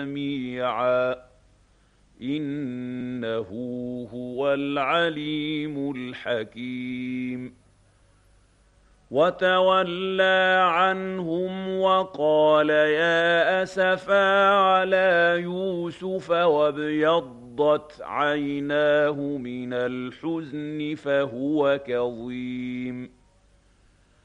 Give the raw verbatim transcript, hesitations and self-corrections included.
جميعا إنه هو العليم الحكيم. وتولى عنهم وقال يا أسفا على يوسف وابيضت عيناه من الحزن فهو كظيم.